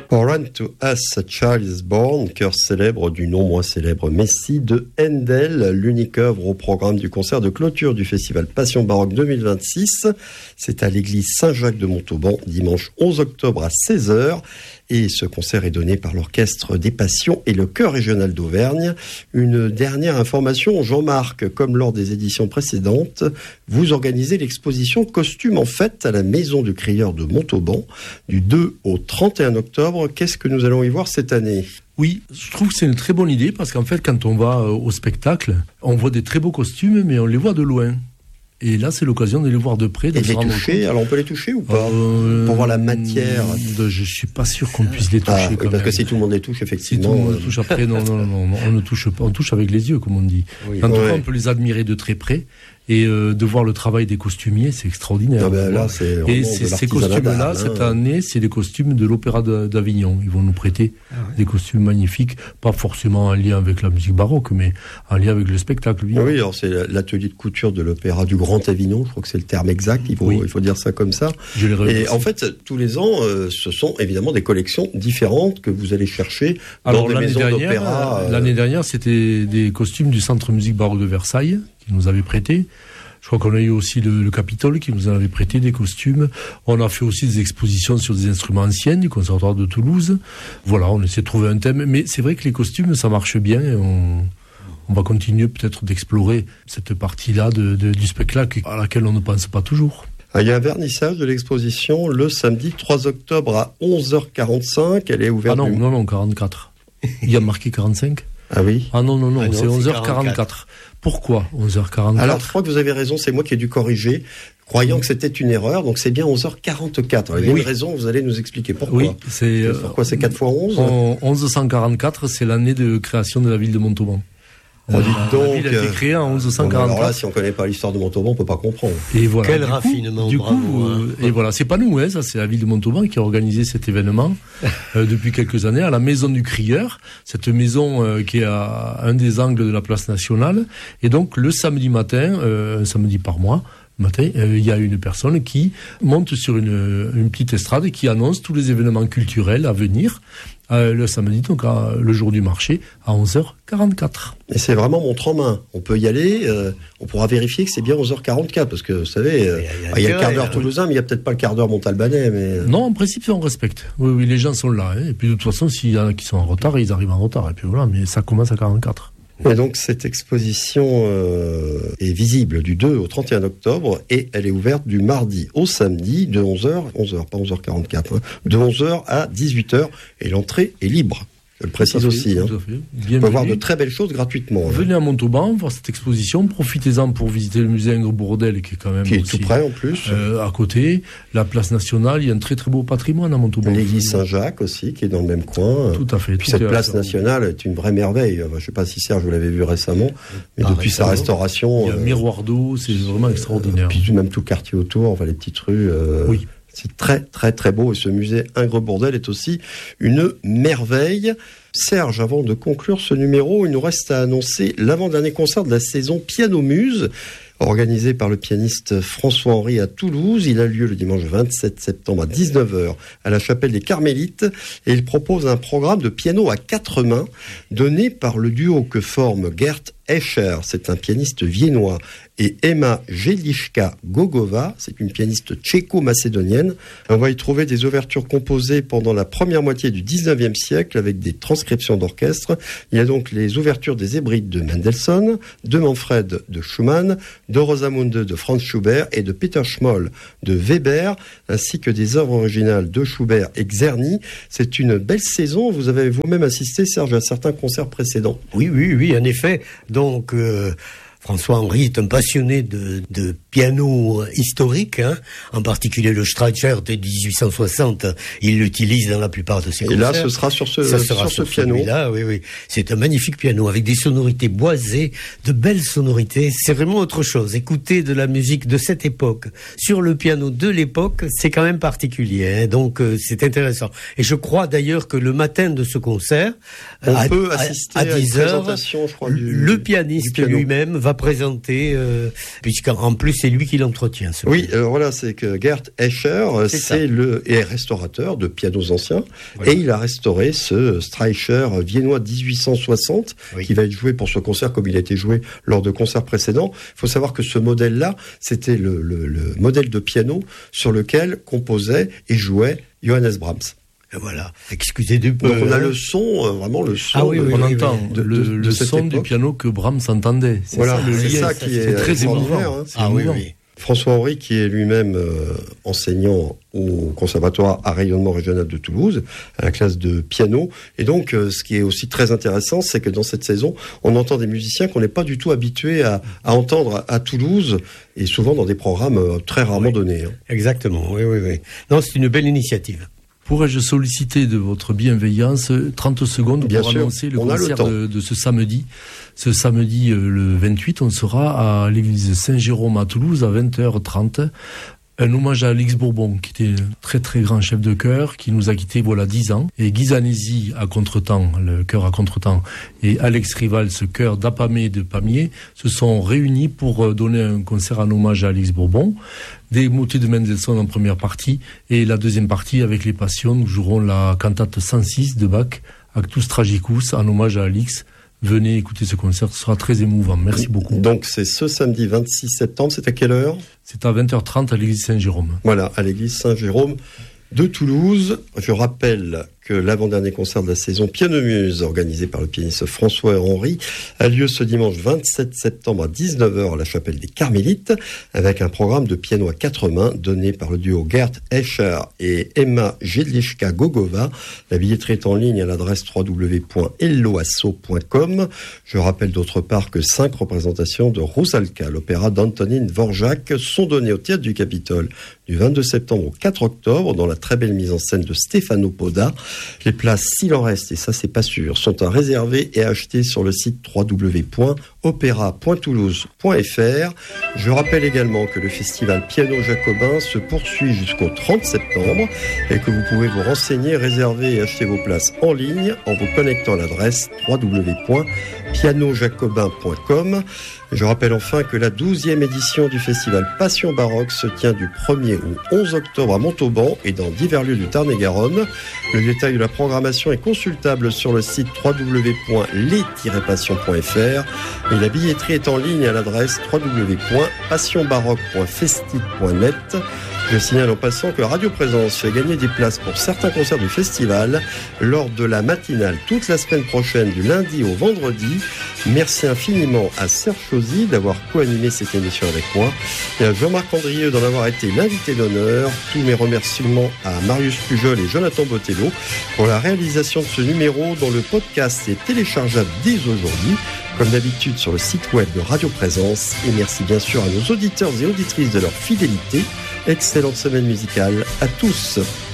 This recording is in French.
For Unto Us a Child is Born, chœur célèbre du non moins célèbre Messie de Handel, l'unique œuvre au programme du concert de clôture du festival Passion Baroque 2026. C'est à l'église Saint-Jacques de Montauban, dimanche 11 octobre à 16h. Et ce concert est donné par l'Orchestre des Passions et le Chœur régional d'Auvergne. Une dernière information, Jean-Marc, comme lors des éditions précédentes, vous organisez l'exposition Costumes en fête à la Maison du Crieur de Montauban du 2 au 31 octobre. Qu'est-ce que nous allons y voir cette année ? Oui, je trouve que c'est une très bonne idée parce qu'en fait, quand on va au spectacle, on voit des très beaux costumes, mais on les voit de loin. Et là, c'est l'occasion de les voir de près. De les toucher. Alors, on peut les toucher ou pas pour voir la matière. Je suis pas sûr qu'on puisse les toucher. Parce même. Que si tout le monde les touche, effectivement. Si tout le monde les touche après, non, on ne touche pas. On touche avec les yeux, comme on dit. Oui. En tout cas, on peut les admirer de très près. Et de voir le travail des costumiers, c'est extraordinaire. Ah ben là, c'est et ces costumes-là, cette année, c'est les costumes de l'Opéra d'Avignon. Ils vont nous prêter des costumes magnifiques, pas forcément en lien avec la musique baroque, mais en lien avec le spectacle. Oui, alors c'est l'atelier de couture de l'Opéra du Grand Avignon, je crois que c'est le terme exact, il faut dire ça comme ça. Et en fait, tous les ans, ce sont évidemment des collections différentes que vous allez chercher dans des maisons d'opéra. L'année dernière, c'était des costumes du Centre Musique Baroque de Versailles, qui nous avait prêté. Je crois qu'on a eu aussi le Capitole qui nous en avait prêté des costumes. On a fait aussi des expositions sur des instruments anciens du Conservatoire de Toulouse. Voilà, on essaie de trouver un thème. Mais c'est vrai que les costumes, ça marche bien. Et on va continuer peut-être d'explorer cette partie-là du spectacle à laquelle on ne pense pas toujours. Il y a un vernissage de l'exposition le samedi 3 octobre à 11h45. Elle est ouverte. Ah non, 44. Il y a marqué 45. Ah oui. Ah non, c'est 11h44. Pourquoi 11h44 ? Alors, je crois que vous avez raison, c'est moi qui ai dû corriger, croyant que c'était une erreur, donc c'est bien 11h44. Alors, il y a une raison, vous allez nous expliquer pourquoi. Oui, pourquoi c'est 4 fois 11 1144, c'est l'année de création de la ville de Montauban. La ville a été créée en 1144. Alors là, si on ne connaît pas l'histoire de Montauban, on ne peut pas comprendre. Et voilà. Quel raffinement, bravo. Et voilà, c'est pas nous, ça c'est la ville de Montauban qui a organisé cet événement depuis quelques années à la Maison du Crieur, cette maison qui est à un des angles de la place nationale. Et donc le samedi matin, un samedi par mois, il y a une personne qui monte sur une petite estrade et qui annonce tous les événements culturels à venir le samedi, donc le jour du marché, à 11h44. Et c'est vraiment montre en main. On peut y aller, on pourra vérifier que c'est bien 11h44, parce que, vous savez, il y a le quart d'heure toulousain, mais il n'y a peut-être pas le quart d'heure montalbanais. Mais... Non, en principe, on respecte. Oui, les gens sont là. Et puis, de toute façon, s'il y en a qui sont en retard, ils arrivent en retard. Et puis voilà, mais ça commence à 44. Et donc cette exposition est visible du 2 au 31 octobre et elle est ouverte du mardi au samedi de 11h, pas 11h44, de 11h à 18h et l'entrée est libre. Je le précise aussi. On peut voir de très belles choses gratuitement. Venez à Montauban voir cette exposition, profitez-en pour visiter le musée Ingres-Bourdelle qui est quand même qui est aussi, tout près en plus. À côté, la place nationale, il y a un très très beau patrimoine à Montauban. L'église Saint-Jacques aussi qui est dans le même coin. Tout à fait. Puis cette place nationale est une vraie merveille. Je ne sais pas si Serge vous l'avez vu récemment, mais depuis sa restauration. Il y a un miroir d'eau, c'est vraiment extraordinaire. Puis même tout le quartier autour, les petites rues. Oui. C'est très, très, très beau. Et ce musée Ingres-Bourdelle est aussi une merveille. Serge, avant de conclure ce numéro, il nous reste à annoncer l'avant-dernier concert de la saison Piano Muse, organisé par le pianiste François Henry à Toulouse. Il a lieu le dimanche 27 septembre à 19h à la chapelle des Carmélites. Et il propose un programme de piano à 4 mains donné par le duo que forment Gert Escher, c'est un pianiste viennois, et Emma Jeliška-Gogova, c'est une pianiste tchéco-macédonienne. On va y trouver des ouvertures composées pendant la première moitié du 19e siècle avec des transcriptions d'orchestre. Il y a donc les ouvertures des Hébrides de Mendelssohn, de Manfred de Schumann, de Rosamunde de Franz Schubert et de Peter Schmoll de Weber, ainsi que des œuvres originales de Schubert et Czerny. C'est une belle saison. Vous avez vous-même assisté, Serge, à certains concerts précédents. Oui, en effet. Donc, François Henry est un passionné de piano historique, en particulier le Streicher de 1860. Il l'utilise dans la plupart de ses concerts. Et là, ce sera sur ce piano. Là, oui. C'est un magnifique piano avec des sonorités boisées, de belles sonorités. C'est vraiment autre chose. Écouter de la musique de cette époque sur le piano de l'époque, c'est quand même particulier. Donc, c'est intéressant. Et je crois d'ailleurs que le matin de ce concert, on peut assister à 10h, je crois, le pianiste lui-même va présenter, puisqu'en plus c'est lui qui l'entretient. Oui, alors voilà, c'est que Gert Escher, est restaurateur de pianos anciens, et il a restauré ce Streicher viennois 1860, qui va être joué pour ce concert comme il a été joué lors de concerts précédents. Il faut savoir que ce modèle-là, c'était le modèle de piano sur lequel composait et jouait Johannes Brahms. Et voilà, excusez du peu. Donc on a le son, vraiment le son. On entend le son du piano que Brahms entendait. C'est ça qui est très émouvant. Oui. François Henry, qui est lui-même enseignant au Conservatoire à rayonnement régional de Toulouse, à la classe de piano. Et donc, ce qui est aussi très intéressant, c'est que dans cette saison, on entend des musiciens qu'on n'est pas du tout habitués à entendre à Toulouse, et souvent dans des programmes très rarement donnés. Exactement, oui. Non, c'est une belle initiative. Pourrais-je solliciter de votre bienveillance 30 secondes pour annoncer le concert de ce samedi. Ce samedi, le 28, on sera à l'église Saint-Jérôme à Toulouse à 20h30. Un hommage à Alix Bourbon, qui était un très très grand chef de chœur, qui nous a quittés voilà 10 ans. Et Guy Zanesi à Contretemps, le chœur à Contretemps, et Alex Rival, ce chœur d'Apamé de Pamiers, se sont réunis pour donner un concert en hommage à Alix Bourbon. Des motets de Mendelssohn en première partie, et la deuxième partie avec les Passions, nous jouerons la cantate 106 de Bach, Actus Tragicus, en hommage à Alix. Venez écouter ce concert, ce sera très émouvant. Merci beaucoup. Donc c'est ce samedi 26 septembre, c'est à quelle heure ? C'est à 20h30 à l'église Saint-Jérôme. Voilà, à l'église Saint-Jérôme de Toulouse. Je rappelle que l'avant-dernier concert de la saison Piano Muse, organisé par le pianiste François Henry, a lieu ce dimanche 27 septembre à 19h à la chapelle des Carmélites, avec un programme de piano à 4 mains donné par le duo Gert Escher et Emma Jedlichka-Gogova. La billetterie est en ligne à l'adresse www.elloasso.com. Je rappelle d'autre part que 5 représentations de Rusalka, l'opéra d'Antonin Dvorak, sont données au Théâtre du Capitole du 22 septembre au 4 octobre dans la très belle mise en scène de Stefano Poda. Les places, s'il en reste, et ça c'est pas sûr, sont à réserver et à acheter sur le site www.opéra.toulouse.fr. Je rappelle également que le festival Piano Jacobin se poursuit jusqu'au 30 septembre et que vous pouvez vous renseigner, réserver et acheter vos places en ligne en vous connectant à l'adresse www.pianojacobin.com. Je rappelle enfin que la 12e édition du festival Passion Baroque se tient du 1er au 11 octobre à Montauban et dans divers lieux du Tarn-et-Garonne. Le détail de la programmation est consultable sur le site www.les-passions.fr et la billetterie est en ligne à l'adresse www.passionbaroque.festit.net. Je signale en passant que Radio Présence fait gagner des places pour certains concerts du festival lors de la matinale toute la semaine prochaine du lundi au vendredi. Merci infiniment à Serge Chauzy d'avoir co-animé cette émission avec moi et à Jean-Marc Andrieux d'en avoir été l'invité d'honneur. Tous mes remerciements à Marius Pujol et Jonathan Botello pour la réalisation de ce numéro dont le podcast est téléchargeable dès aujourd'hui, comme d'habitude sur le site web de Radio Présence. Et merci bien sûr à nos auditeurs et auditrices de leur fidélité. Excellente semaine musicale à tous.